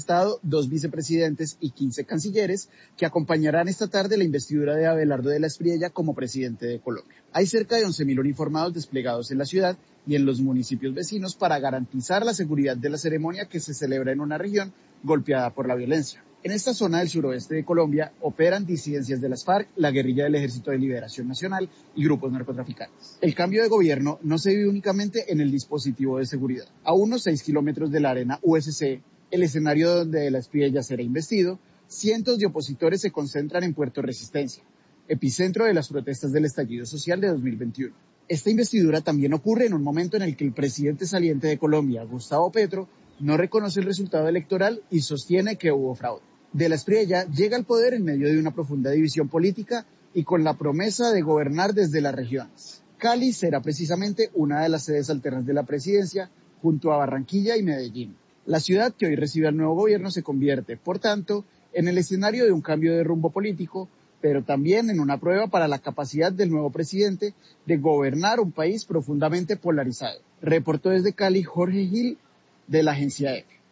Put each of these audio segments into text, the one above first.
Estado, 2 vicepresidentes y 15 cancilleres que acompañarán esta tarde la investidura de Abelardo de la Espriella como presidente de Colombia. Hay cerca de 11.000 uniformados desplegados en la ciudad y en los municipios vecinos para garantizar la seguridad de la ceremonia que se celebra en una región golpeada por la violencia. En esta zona del suroeste de Colombia operan disidencias de las FARC, la guerrilla del Ejército de Liberación Nacional y grupos narcotraficantes. El cambio de gobierno no se vive únicamente en el dispositivo de seguridad. A unos 6 kilómetros de la arena USC, el escenario donde de la Espriella será investido, cientos de opositores se concentran en Puerto Resistencia, epicentro de las protestas del estallido social de 2021. Esta investidura también ocurre en un momento en el que el presidente saliente de Colombia, Gustavo Petro, no reconoce el resultado electoral y sostiene que hubo fraude. De la Espriella llega al poder en medio de una profunda división política y con la promesa de gobernar desde las regiones. Cali será precisamente una de las sedes alternas de la presidencia, junto a Barranquilla y Medellín. La ciudad que hoy recibe al nuevo gobierno se convierte, por tanto, en el escenario de un cambio de rumbo político, pero también en una prueba para la capacidad del nuevo presidente de gobernar un país profundamente polarizado. Reportó desde Cali Jorge Gil, de la agencia EFE.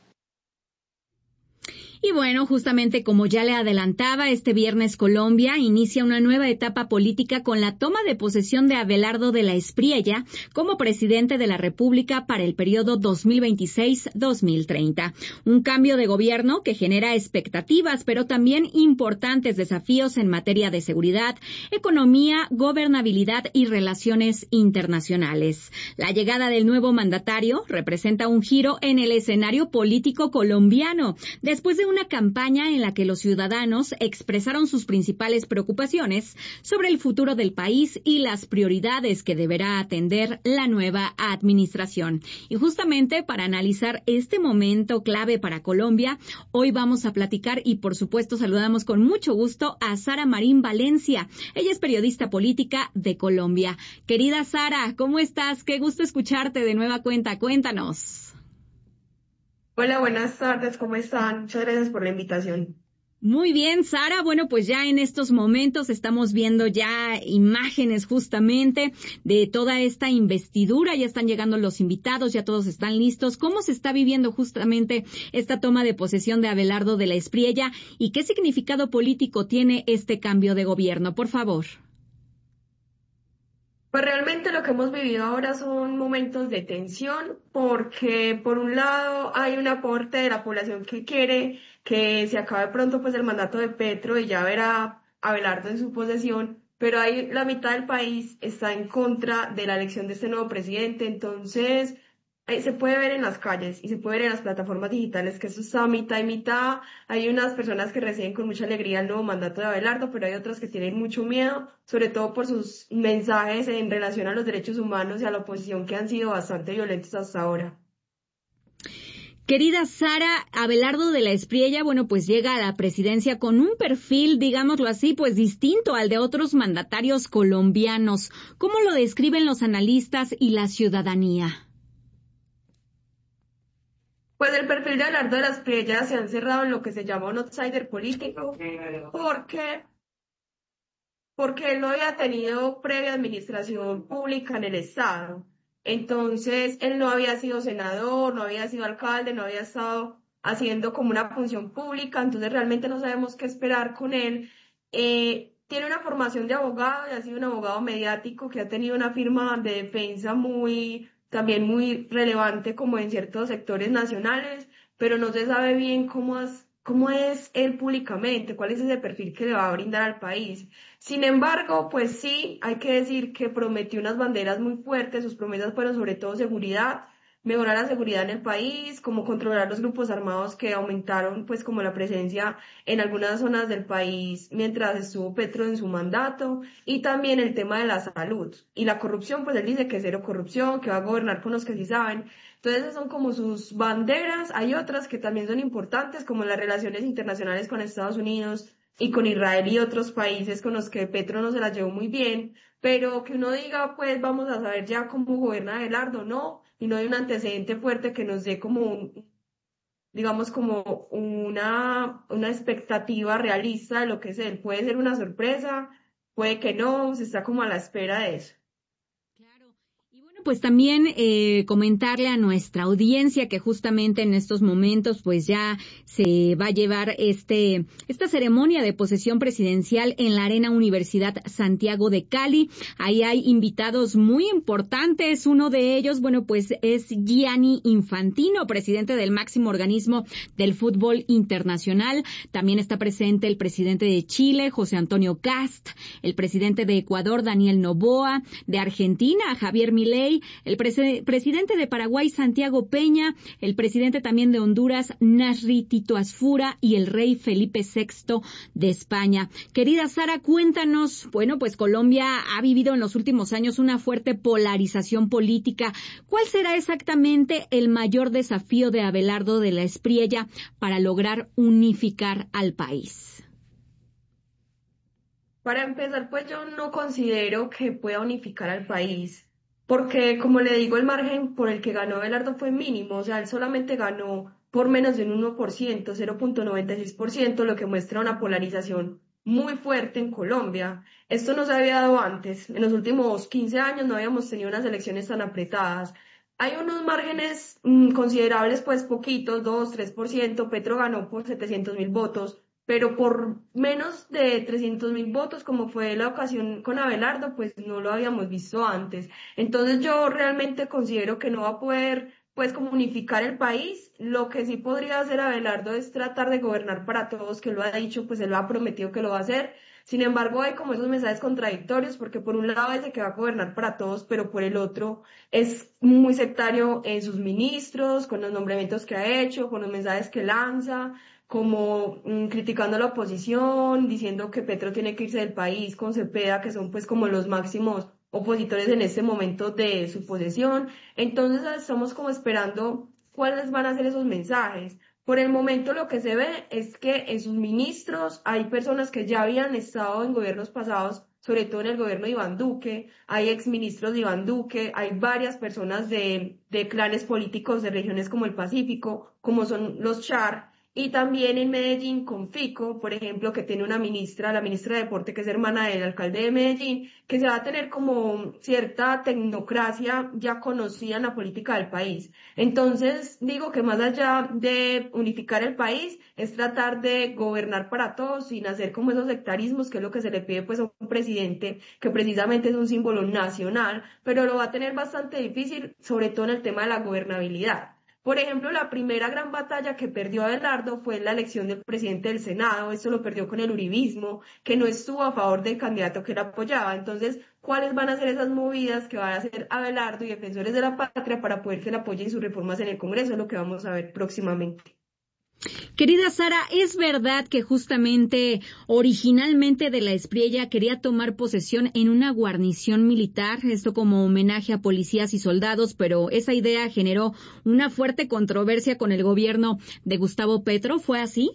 Y bueno, justamente como ya le adelantaba, este viernes Colombia inicia una nueva etapa política con la toma de posesión de Abelardo de la Espriella como presidente de la República para el periodo 2026-2030. Un cambio de gobierno que genera expectativas, pero también importantes desafíos en materia de seguridad, economía, gobernabilidad y relaciones internacionales. La llegada del nuevo mandatario representa un giro en el escenario político colombiano, después de una campaña en la que los ciudadanos expresaron sus principales preocupaciones sobre el futuro del país y las prioridades que deberá atender la nueva administración. Y justamente para analizar este momento clave para Colombia, hoy vamos a platicar y por supuesto saludamos con mucho gusto a Sara Marín Valencia. Ella es periodista política de Colombia. Querida Sara, ¿cómo estás? Qué gusto escucharte de nueva cuenta. Cuéntanos. Hola, buenas tardes, ¿cómo están? Muchas gracias por la invitación. Muy bien, Sara. Bueno, pues ya en estos momentos estamos viendo ya imágenes justamente de toda esta investidura. Ya están llegando los invitados, ya todos están listos. ¿Cómo se está viviendo justamente esta toma de posesión de Abelardo de la Espriella y qué significado político tiene este cambio de gobierno? Por favor. Pues realmente lo que hemos vivido ahora son momentos de tensión porque por un lado hay un aporte de la población que quiere que se acabe pronto pues el mandato de Petro y ya verá a Abelardo en su posesión, pero hay la mitad del país está en contra de la elección de este nuevo presidente, entonces se puede ver en las calles y se puede ver en las plataformas digitales que eso está mitad y mitad. Hay unas personas que reciben con mucha alegría el nuevo mandato de Abelardo, pero hay otras que tienen mucho miedo, sobre todo por sus mensajes en relación a los derechos humanos y a la oposición que han sido bastante violentos hasta ahora. Querida Sara, Abelardo de la Espriella, bueno, pues llega a la presidencia con un perfil, digámoslo así, pues distinto al de otros mandatarios colombianos. ¿Cómo lo describen los analistas y la ciudadanía? Pues el perfil de Abelardo de la Espriella se ha encerrado en lo que se llama un outsider político, porque él no había tenido previa administración pública en el Estado. Entonces, él no había sido senador, no había sido alcalde, no había estado haciendo como una función pública, entonces realmente no sabemos qué esperar con él. Tiene una formación de abogado y ha sido un abogado mediático que ha tenido una firma de defensa también muy relevante como en ciertos sectores nacionales, pero no se sabe bien cómo es él públicamente, cuál es ese perfil que le va a brindar al país. Sin embargo, pues sí, hay que decir que prometió unas banderas muy fuertes, sus promesas fueron sobre todo seguridad, mejorar la seguridad en el país, como controlar los grupos armados que aumentaron pues como la presencia en algunas zonas del país mientras estuvo Petro en su mandato, y también el tema de la salud y la corrupción, pues él dice que cero corrupción, que va a gobernar con los que sí saben. Entonces esas son como sus banderas. Hay otras que también son importantes, como las relaciones internacionales con Estados Unidos y con Israel y otros países con los que Petro no se las llevó muy bien, pero que uno diga, pues vamos a saber ya cómo gobierna Abelardo, no, y no hay un antecedente fuerte que nos dé como digamos, como una expectativa realista de lo que es él. Puede ser una sorpresa, puede que no, se está como a la espera de eso. Pues también comentarle a nuestra audiencia que justamente en estos momentos pues ya se va a llevar esta ceremonia de posesión presidencial en la Arena Universidad Santiago de Cali. Ahí hay invitados muy importantes. Uno de ellos, bueno, pues es Gianni Infantino, presidente del máximo organismo del fútbol internacional. También está presente el presidente de Chile, José Antonio Kast, el presidente de Ecuador, Daniel Noboa, de Argentina, Javier Milei, el presidente de Paraguay, Santiago Peña, el presidente también de Honduras, Nasri Tito Asfura, y el rey Felipe VI de España. Querida Sara, cuéntanos, bueno, pues Colombia ha vivido en los últimos años una fuerte polarización política. ¿Cuál será exactamente el mayor desafío de Abelardo de la Espriella para lograr unificar al país? Para empezar, pues yo no considero que pueda unificar al país, porque como le digo, el margen por el que ganó Abelardo fue mínimo, o sea, él solamente ganó por menos de un 1%, 0,96%, lo que muestra una polarización muy fuerte en Colombia. Esto no se había dado antes, en los últimos 15 años no habíamos tenido unas elecciones tan apretadas. Hay unos márgenes considerables, pues poquitos, 2, 3%, Petro ganó por 700.000 votos, pero por menos de 300.000 votos, como fue la ocasión con Abelardo, pues no lo habíamos visto antes. Entonces yo realmente considero que no va a poder, pues, como unificar el país. Lo que sí podría hacer Abelardo es tratar de gobernar para todos, que lo ha dicho, pues él lo ha prometido que lo va a hacer. Sin embargo, hay como esos mensajes contradictorios, porque por un lado dice que va a gobernar para todos, pero por el otro es muy sectario en sus ministros, con los nombramientos que ha hecho, con los mensajes que lanza, como criticando a la oposición, diciendo que Petro tiene que irse del país con Cepeda, que son pues como los máximos opositores en este momento de su posesión. Entonces estamos como esperando cuáles van a ser esos mensajes. Por el momento lo que se ve es que en sus ministros hay personas que ya habían estado en gobiernos pasados, sobre todo en el gobierno de Iván Duque, hay exministros de Iván Duque, hay varias personas de clanes políticos de regiones como el Pacífico, como son los Char, y también en Medellín con Fico, por ejemplo, que tiene una ministra, la ministra de Deporte, que es hermana del alcalde de Medellín, que se va a tener como cierta tecnocracia ya conocida en la política del país. Entonces, digo que más allá de unificar el país, es tratar de gobernar para todos sin hacer como esos sectarismos, que es lo que se le pide pues a un presidente que precisamente es un símbolo nacional, pero lo va a tener bastante difícil, sobre todo en el tema de la gobernabilidad. Por ejemplo, la primera gran batalla que perdió Abelardo fue en la elección del presidente del Senado. Esto lo perdió con el uribismo, que no estuvo a favor del candidato que él apoyaba. Entonces, ¿cuáles van a ser esas movidas que van a hacer Abelardo y defensores de la patria para poder que le apoyen sus reformas en el Congreso? Es lo que vamos a ver próximamente. Querida Sara, ¿es verdad que justamente originalmente de la Espriella quería tomar posesión en una guarnición militar, esto como homenaje a policías y soldados, pero esa idea generó una fuerte controversia con el gobierno de Gustavo Petro? ¿Fue así?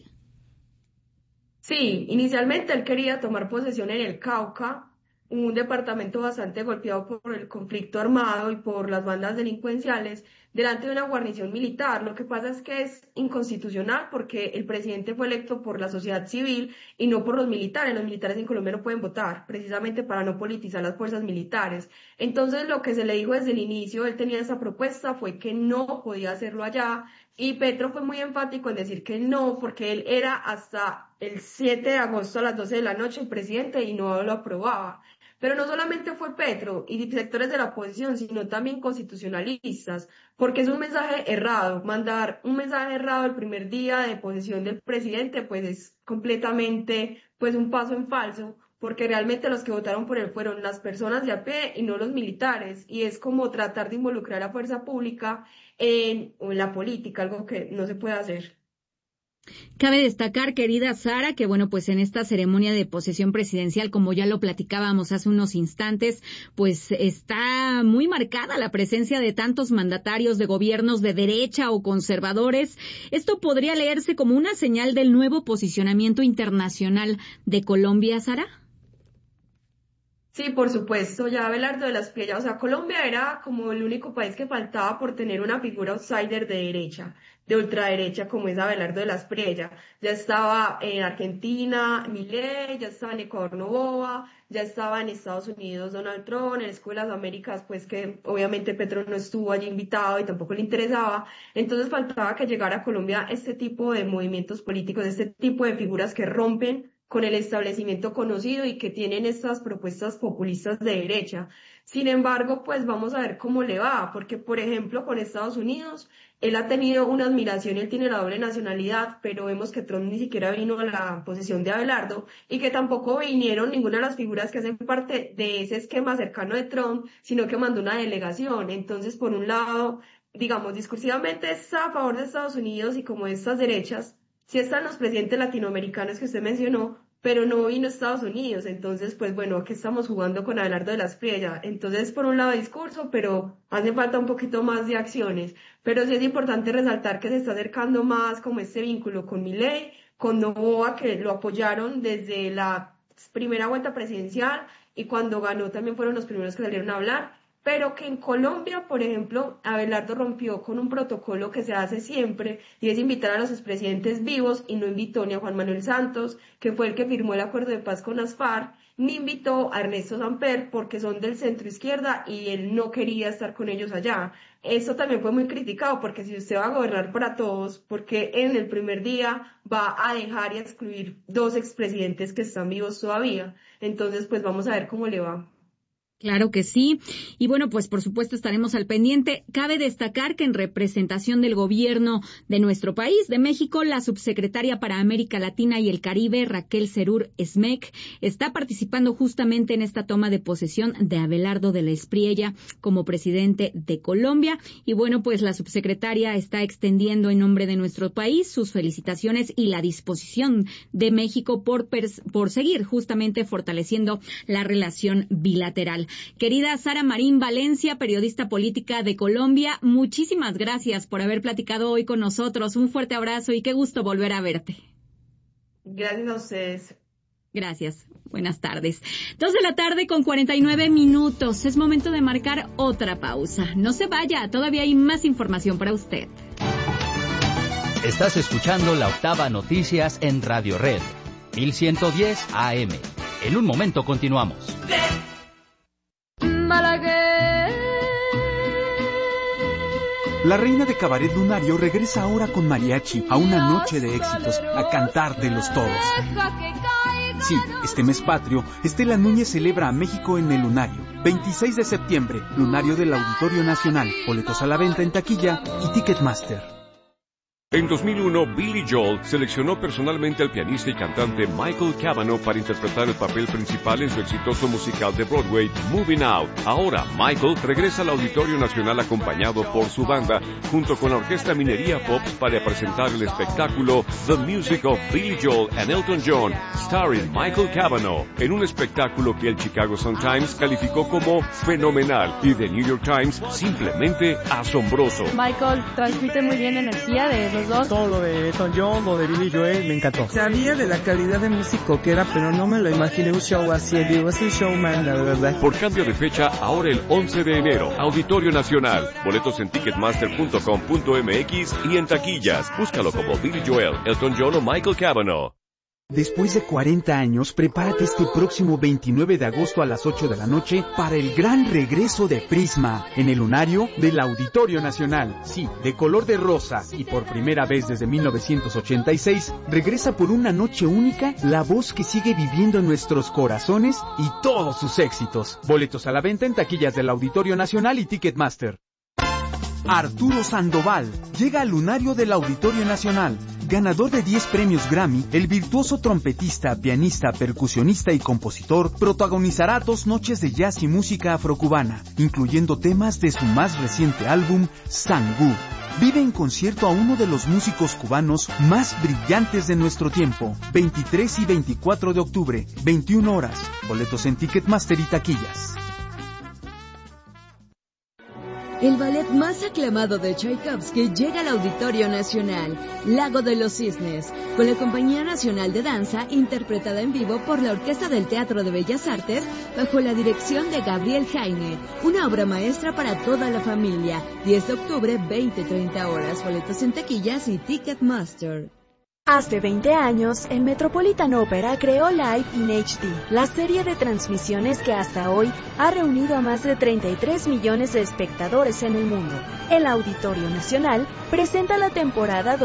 Sí, inicialmente él quería tomar posesión en el Cauca, un departamento bastante golpeado por el conflicto armado y por las bandas delincuenciales, delante de una guarnición militar. Lo que pasa es que es inconstitucional porque el presidente fue electo por la sociedad civil y no por los militares. Los militares en Colombia no pueden votar, precisamente para no politizar las fuerzas militares. Entonces, lo que se le dijo desde el inicio, él tenía esa propuesta, fue que no podía hacerlo allá. Y Petro fue muy enfático en decir que no, porque él era hasta el 7 de agosto a las 12 de la noche el presidente y no lo aprobaba. Pero no solamente fue Petro y sectores de la oposición, sino también constitucionalistas, porque es un mensaje errado. Mandar un mensaje errado el primer día de posesión del presidente, pues es completamente, pues un paso en falso, porque realmente los que votaron por él fueron las personas de a pie y no los militares, y es como tratar de involucrar a la fuerza pública en la política, algo que no se puede hacer. Cabe destacar, querida Sara, que bueno, pues en esta ceremonia de posesión presidencial, como ya lo platicábamos hace unos instantes, pues está muy marcada la presencia de tantos mandatarios de gobiernos de derecha o conservadores. Esto podría leerse como una señal del nuevo posicionamiento internacional de Colombia, Sara. Sí, por supuesto, ya Abelardo de la Espriella, o sea, Colombia era como el único país que faltaba por tener una figura outsider de derecha. de ultraderecha como es Abelardo de la Espriella. Ya estaba en Argentina Milei, ya estaba en Ecuador Noboa, ya estaba en Estados Unidos Donald Trump, en Escuelas Américas, pues que obviamente Petro no estuvo allí invitado y tampoco le interesaba. Entonces faltaba que llegara a Colombia este tipo de movimientos políticos, este tipo de figuras que rompen con el establecimiento conocido y que tienen estas propuestas populistas de derecha. Sin embargo, pues vamos a ver cómo le va, porque por ejemplo con Estados Unidos, él ha tenido una admiración, él tiene la doble nacionalidad, pero vemos que Trump ni siquiera vino a la posesión de Abelardo y que tampoco vinieron ninguna de las figuras que hacen parte de ese esquema cercano de Trump, sino que mandó una delegación. Entonces, por un lado, digamos, discursivamente está a favor de Estados Unidos y como estas derechas, sí están los presidentes latinoamericanos que usted mencionó, pero no vino a Estados Unidos. Entonces, pues bueno, aquí estamos jugando con Abelardo de la Espriella. Entonces, por un lado discurso, pero hace falta un poquito más de acciones. Pero sí es importante resaltar que se está acercando más como este vínculo con Milei, con Noboa, que lo apoyaron desde la primera vuelta presidencial y cuando ganó también fueron los primeros que salieron a hablar. Pero que en Colombia, por ejemplo, Abelardo rompió con un protocolo que se hace siempre, y es invitar a los expresidentes vivos, y no invitó ni a Juan Manuel Santos, que fue el que firmó el acuerdo de paz con las FARC, ni invitó a Ernesto Samper, porque son del centro izquierda, y él no quería estar con ellos allá. Eso también fue muy criticado, porque si usted va a gobernar para todos, porque en el primer día va a dejar y a excluir 2 expresidentes que están vivos todavía. Entonces, pues vamos a ver cómo le va. Claro que sí. Y bueno, pues por supuesto estaremos al pendiente. Cabe destacar que en representación del gobierno de nuestro país, de México, la subsecretaria para América Latina y el Caribe, Raquel Serur Esmec, está participando justamente en esta toma de posesión de Abelardo de la Espriella como presidente de Colombia. Y bueno, pues la subsecretaria está extendiendo en nombre de nuestro país sus felicitaciones y la disposición de México por seguir justamente fortaleciendo la relación bilateral. Querida Sara Marín Valencia, periodista política de Colombia, muchísimas gracias por haber platicado hoy con nosotros. Un fuerte abrazo y qué gusto volver a verte. Gracias a ustedes. Gracias. Buenas tardes. 2:49 p.m. Es momento de marcar otra pausa. No se vaya, todavía hay más información para usted. Estás escuchando La Octava Noticias en Radio Red, 1110 AM. En un momento continuamos. La reina de cabaret lunario regresa ahora con mariachi a una noche de éxitos, a cantar de los todos. Sí, este mes patrio, Estela Núñez celebra a México en el Lunario. 26 de septiembre, Lunario del Auditorio Nacional. Boletos a la venta en taquilla y Ticketmaster. En 2001, Billy Joel seleccionó personalmente al pianista y cantante Michael Cavanaugh para interpretar el papel principal en su exitoso musical de Broadway, Moving Out. Ahora, Michael regresa al Auditorio Nacional acompañado por su banda, junto con la Orquesta Minería Pops para presentar el espectáculo The Music of Billy Joel and Elton John, starring Michael Cavanaugh, en un espectáculo que el Chicago Sun-Times calificó como fenomenal y The New York Times simplemente asombroso. Michael transmite muy bien energía de los dos. Todo lo de Elton John, lo de Billy Joel, me encantó. Sabía de la calidad de músico que era, pero no me lo imaginé un show así. Digo, es un showman, la verdad. Por cambio de fecha, ahora el 11 de enero, Auditorio Nacional. Boletos en ticketmaster.com.mx y en taquillas. Búscalo como Billy Joel, Elton John o Michael Cavanaugh. Después de 40 años, prepárate este próximo 29 de agosto a las 8 de la noche para el gran regreso de Prisma en el Lunario del Auditorio Nacional. Sí, de color de rosa y por primera vez desde 1986, regresa por una noche única la voz que sigue viviendo en nuestros corazones y todos sus éxitos. Boletos a la venta en taquillas del Auditorio Nacional y Ticketmaster. Arturo Sandoval llega al Lunario del Auditorio Nacional. Ganador de 10 premios Grammy, el virtuoso trompetista, pianista, percusionista y compositor protagonizará 2 noches de jazz y música afrocubana, incluyendo temas de su más reciente álbum, Sangú. Vive en concierto a uno de los músicos cubanos más brillantes de nuestro tiempo. 23 y 24 de octubre, 21 horas. Boletos en Ticketmaster y taquillas. El ballet más aclamado de Tchaikovsky llega al Auditorio Nacional, Lago de los Cisnes, con la Compañía Nacional de Danza, interpretada en vivo por la Orquesta del Teatro de Bellas Artes, bajo la dirección de Gabriel Jaime. Una obra maestra para toda la familia. 10 de octubre, 20-30 horas. Boletos en taquillas y Ticketmaster. Hace 20 años, el Metropolitan Opera creó Live in HD, la serie de transmisiones que hasta hoy ha reunido a más de 33 millones de espectadores en el mundo. El Auditorio Nacional presenta la temporada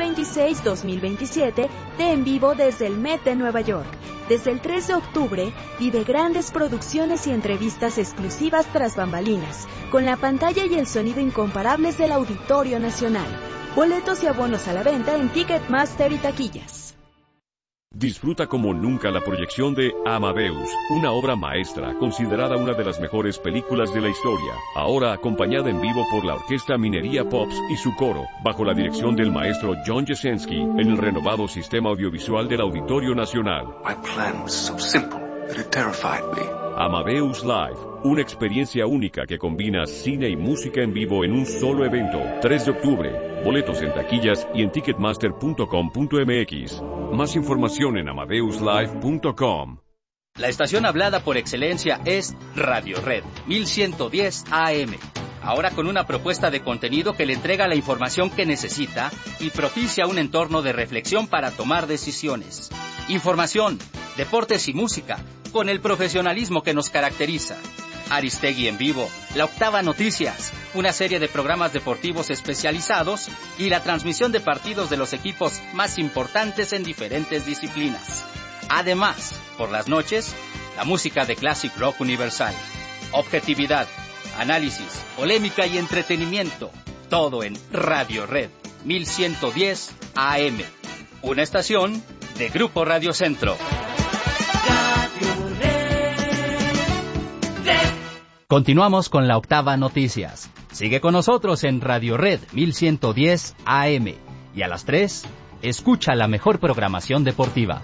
2026-2027 de En Vivo desde el Met de Nueva York. Desde el 3 de octubre, vive grandes producciones y entrevistas exclusivas tras bambalinas, con la pantalla y el sonido incomparables del Auditorio Nacional. Boletos y abonos a la venta en Ticketmaster y taquillas. Disfruta como nunca la proyección de Amadeus, una obra maestra considerada una de las mejores películas de la historia, ahora acompañada en vivo por la Orquesta Minería Pops y su coro, bajo la dirección del maestro John Jasenski, en el renovado sistema audiovisual del Auditorio Nacional. My plan was so simple that it terrified me. Amadeus Live, una experiencia única que combina cine y música en vivo en un solo evento. 3 de octubre, boletos en taquillas y en ticketmaster.com.mx. Más información en amadeuslive.com. La estación hablada por excelencia es Radio Red, 1110 AM. Ahora con una propuesta de contenido que le entrega la información que necesita y propicia un entorno de reflexión para tomar decisiones. Información, deportes y música, con el profesionalismo que nos caracteriza. Aristegui en vivo, La Octava Noticias, una serie de programas deportivos especializados y la transmisión de partidos de los equipos más importantes en diferentes disciplinas. Además, por las noches, la música de Classic Rock Universal. Objetividad, análisis, polémica y entretenimiento. Todo en Radio Red, 1110 AM. Una estación de Grupo Radio Centro. Continuamos con La Octava Noticias. Sigue con nosotros en Radio Red 1110 AM. Y a las 3, escucha la mejor programación deportiva.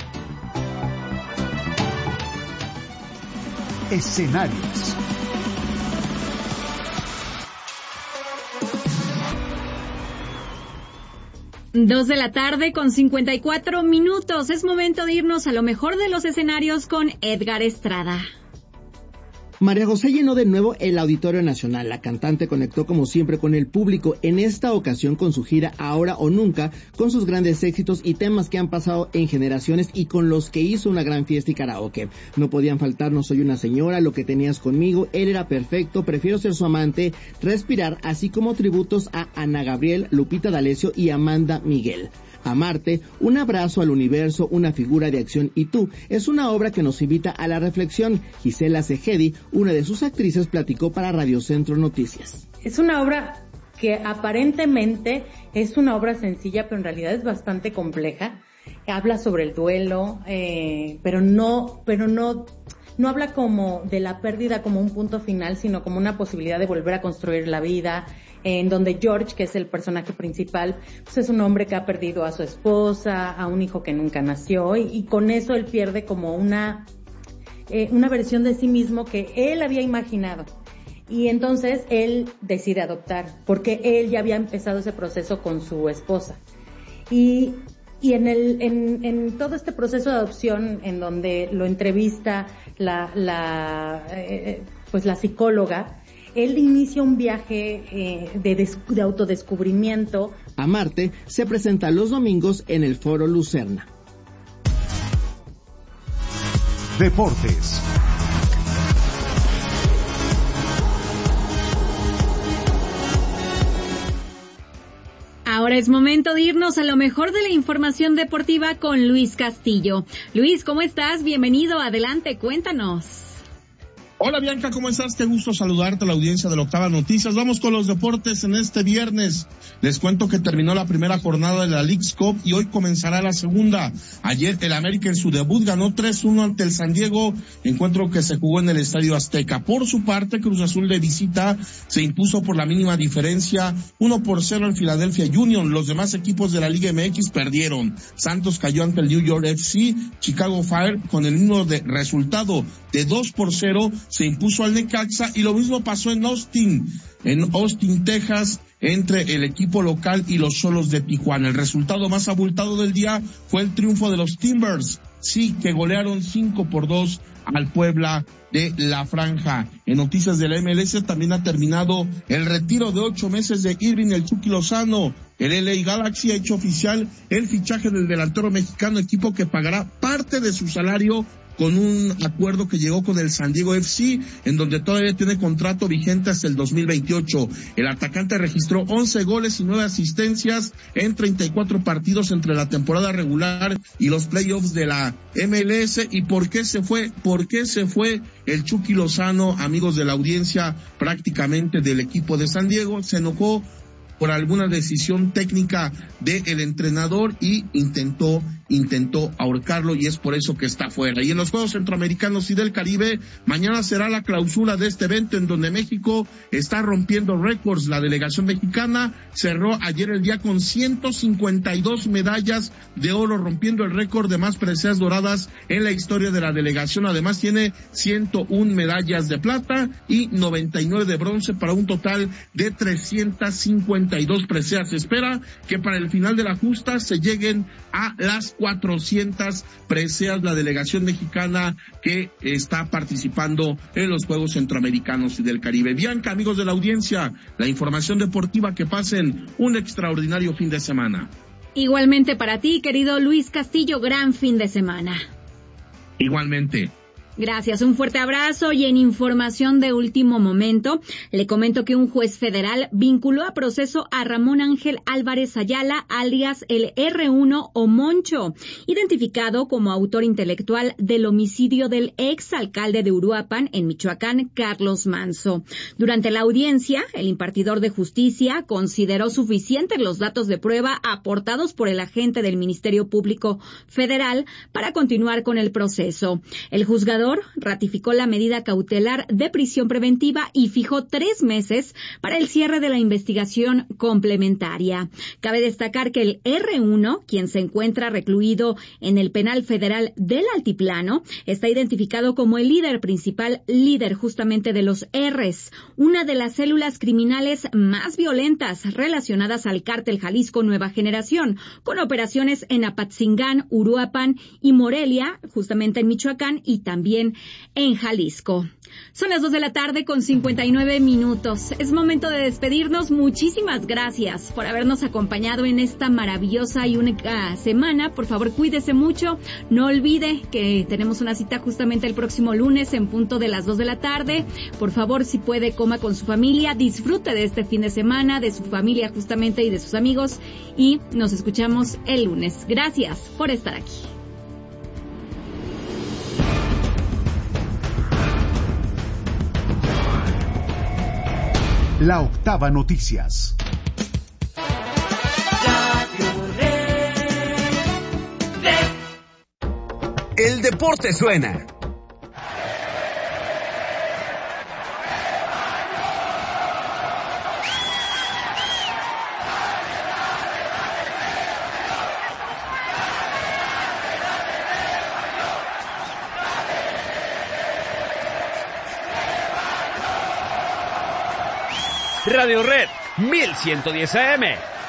Escenarios. Dos de la tarde con 54 minutos. Es momento de irnos a lo mejor de los escenarios con Edgar Estrada. María José llenó de nuevo el Auditorio Nacional. La cantante conectó como siempre con el público, en esta ocasión con su gira Ahora o Nunca, con sus grandes éxitos y temas que han pasado en generaciones y con los que hizo una gran fiesta y karaoke. No podían faltar No Soy Una Señora, Lo que Tenías Conmigo, Él Era Perfecto, Prefiero Ser Su Amante, Respirar, así como tributos a Ana Gabriel, Lupita D'Alessio y Amanda Miguel. Amarte, Un Abrazo al Universo, Una Figura de Acción y Tú, es una obra que nos invita a la reflexión. Gisela Segedi, una de sus actrices, platicó para Radio Centro Noticias. Es una obra que aparentemente es una obra sencilla, pero en realidad es bastante compleja. Habla sobre el duelo, pero no habla como de la pérdida como un punto final, sino como una posibilidad de volver a construir la vida, en donde George, que es el personaje principal, pues es un hombre que ha perdido a su esposa, a un hijo que nunca nació, y con eso él pierde como una versión de sí mismo que él había imaginado. Y entonces él decide adoptar, porque él ya había empezado ese proceso con su esposa. Y en todo este proceso de adopción, en donde lo entrevista la psicóloga, él inicia un viaje de autodescubrimiento. Amarte se presenta los domingos en el Foro Lucerna. Deportes. Ahora es momento de irnos a lo mejor de la información deportiva con Luis Castillo. Luis, ¿cómo estás? Bienvenido, adelante, cuéntanos. Hola Bianca, ¿cómo estás? Qué gusto saludarte a la audiencia de la Octava Noticias. Vamos con los deportes en este viernes. Les cuento que terminó la primera jornada de la Leagues Cup y hoy comenzará la segunda. Ayer el América en su debut ganó 3-1 ante el San Diego, encuentro que se jugó en el Estadio Azteca. Por su parte, Cruz Azul de visita se impuso por la mínima diferencia 1-0 al Philadelphia Union. Los demás equipos de la Liga MX perdieron. Santos cayó ante el New York FC, Chicago Fire con el mismo resultado de 2-0 se impuso al Necaxa, y lo mismo pasó en Austin, Texas, entre el equipo local y los Xolos de Tijuana. El resultado más abultado del día fue el triunfo de los Timbers, sí, que golearon 5-2 al Puebla de la Franja. En noticias de la MLS también ha terminado el retiro de 8 meses de Irving el Chucky Lozano. El LA Galaxy ha hecho oficial el fichaje del delantero mexicano, equipo que pagará parte de su salario con un acuerdo que llegó con el San Diego FC, en donde todavía tiene contrato vigente hasta el 2028. El atacante registró 11 goles y 9 asistencias en 34 partidos entre la temporada regular y los playoffs de la MLS. ¿Y por qué se fue? ¿Por qué se fue el Chucky Lozano, amigos de la audiencia, prácticamente del equipo de San Diego? Se enojó por alguna decisión técnica del entrenador y intentó ahorcarlo, y es por eso que está fuera. Y en los Juegos Centroamericanos y del Caribe, mañana será la clausura de este evento, en donde México está rompiendo récords. La delegación mexicana cerró ayer el día con 152 medallas de oro, rompiendo el récord de más preseas doradas en la historia de la delegación. Además tiene 101 medallas de plata y 99 de bronce, para un total de 352 preseas. Se espera que para el final de la justa se lleguen a las 400 preseas la delegación mexicana que está participando en los Juegos Centroamericanos y del Caribe. Bianca, amigos de la audiencia, la información deportiva. Que pasen un extraordinario fin de semana. Igualmente para ti, querido Luis Castillo, gran fin de semana. Igualmente. Gracias, un fuerte abrazo. Y en información de último momento, le comento que un juez federal vinculó a proceso a Ramón Ángel Álvarez Ayala, alias el R1 o Moncho, identificado como autor intelectual del homicidio del exalcalde de Uruapan, en Michoacán, Carlos Manso. Durante la audiencia, el impartidor de justicia consideró suficientes los datos de prueba aportados por el agente del Ministerio Público Federal para continuar con el proceso. El juzgador ratificó la medida cautelar de prisión preventiva y fijó 3 meses para el cierre de la investigación complementaria. Cabe destacar que el R1, quien se encuentra recluido en el penal federal del Altiplano, está identificado como el líder justamente de los Rs, una de las células criminales más violentas relacionadas al cártel Jalisco Nueva Generación, con operaciones en Apatzingán, Uruapan y Morelia, justamente en Michoacán, y también en Jalisco. Son las 2:59 p.m. Es momento de despedirnos. Muchísimas gracias por habernos acompañado en esta maravillosa y única semana. Por favor, cuídese mucho. No olvide que tenemos una cita justamente el próximo lunes en punto de las 2 p.m. Por favor, si puede, coma con su familia. Disfrute de este fin de semana, de su familia justamente y de sus amigos. Y nos escuchamos el lunes. Gracias por estar aquí. La Octava Noticias. El deporte suena. Radio Red 1110 AM.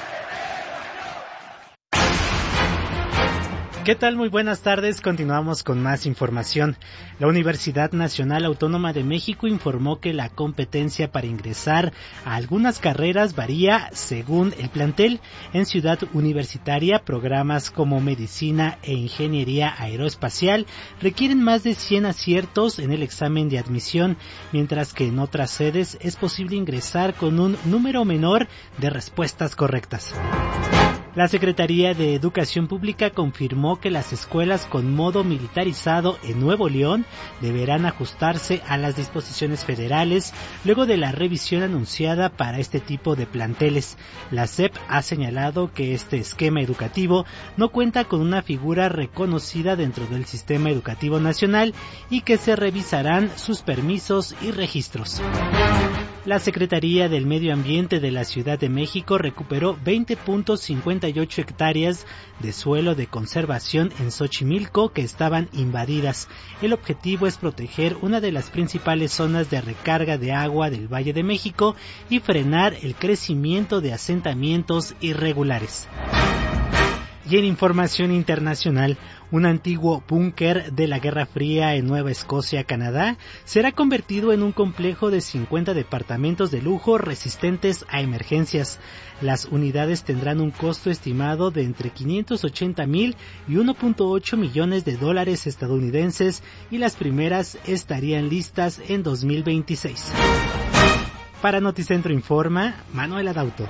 ¿Qué tal? Muy buenas tardes. Continuamos con más información. La Universidad Nacional Autónoma de México informó que la competencia para ingresar a algunas carreras varía según el plantel. En Ciudad Universitaria, programas como Medicina e Ingeniería Aeroespacial requieren más de 100 aciertos en el examen de admisión, mientras que en otras sedes es posible ingresar con un número menor de respuestas correctas. La Secretaría de Educación Pública confirmó que las escuelas con modo militarizado en Nuevo León deberán ajustarse a las disposiciones federales luego de la revisión anunciada para este tipo de planteles. La SEP ha señalado que este esquema educativo no cuenta con una figura reconocida dentro del sistema educativo nacional y que se revisarán sus permisos y registros. La Secretaría del Medio Ambiente de la Ciudad de México recuperó 20.58 hectáreas de suelo de conservación en Xochimilco que estaban invadidas. El objetivo es proteger una de las principales zonas de recarga de agua del Valle de México y frenar el crecimiento de asentamientos irregulares. Y en información internacional, un antiguo búnker de la Guerra Fría en Nueva Escocia, Canadá, será convertido en un complejo de 50 departamentos de lujo resistentes a emergencias. Las unidades tendrán un costo estimado de entre 580,000 y 1.8 millones de dólares estadounidenses y las primeras estarían listas en 2026. Para Noticentro Informa, Manuel Adauto.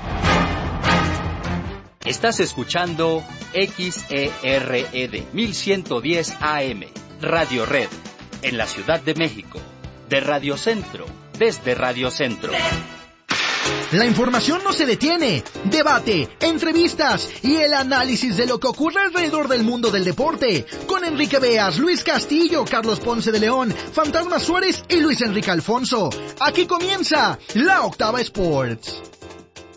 Estás escuchando XERED 1110 AM, Radio Red, en la Ciudad de México, de Radio Centro, desde Radio Centro. La información no se detiene. Debate, entrevistas y el análisis de lo que ocurre alrededor del mundo del deporte. Con Enrique Beas, Luis Castillo, Carlos Ponce de León, Fantasma Suárez y Luis Enrique Alfonso. Aquí comienza La Octava Sports.